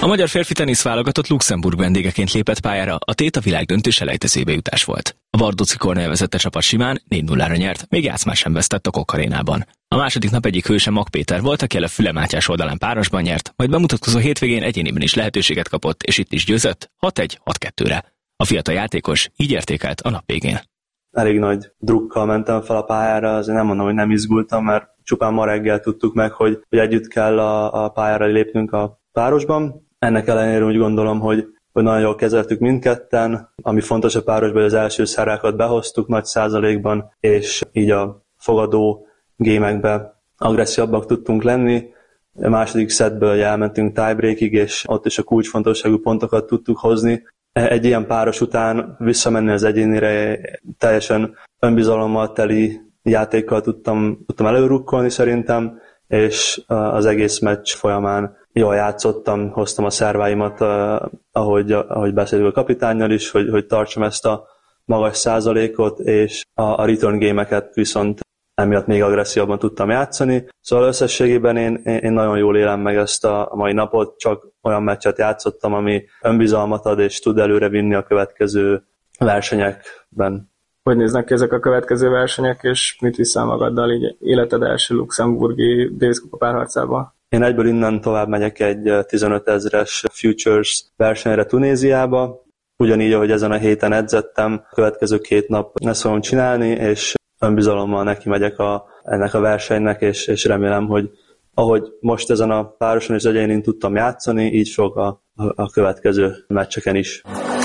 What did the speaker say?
A magyar férfi teniszválogatott Luxemburg vendégeként lépett pályára, a tét a világdöntő selejtezőbe jutás volt. A Bardóci Kornél vezette csapat simán 4-0-ra nyert, még játszmát sem vesztett a Kok arénában. A második nap egyik hőse Mag Péter volt, aki a Füle Mátyás oldalán párosban nyert, majd bemutatkozó hétvégén egyéniben is lehetőséget kapott, és itt is győzött 6-1-6-2-re. A fiatal játékos így értékelt a nap végén. Elég nagy drukkal mentem fel a pályára, azért nem mondom, hogy nem izgultam, mert csupán ma reggel tudtuk meg, hogy együtt kell a pályára lépnünk a párosban. Ennek ellenére úgy gondolom, hogy nagyon jól kezeltük mindketten. Ami fontos a párosban, hogy az első szerákat behoztuk nagy százalékban, és így a fogadó gémekbe agresszívabbak tudtunk lenni. A második szettből elmentünk tiebreakig, és ott is a kulcsfontosságú pontokat tudtuk hozni. Egy ilyen páros után visszamenni az egyénire, teljesen önbizalommal teli játékkal tudtam előrukkolni szerintem, és az egész meccs folyamán jól játszottam, hoztam a szerváimat, ahogy beszélünk a kapitánnyal is, hogy tartsam ezt a magas százalékot, és a return game-eket viszont emiatt még agresszívabban tudtam játszani. Szóval összességében én nagyon jól élem meg ezt a mai napot, csak olyan meccset játszottam, ami önbizalmat ad, és tud előre vinni a következő versenyekben. Hogy néznek ki ezek a következő versenyek, és mit viszel magaddal így életed első luxemburgi Davis Kupa párharcába? Én egyből innen tovább megyek egy 15 000-es Futures versenyre Tunéziába. Ugyanígy, ahogy ezen a héten edzettem, a következő 2 nap ezt fogom csinálni, és önbizalommal neki megyek ennek a versenynek, és remélem, hogy ahogy most ezen a pároson és egyénén tudtam játszani, így fog a következő meccseken is.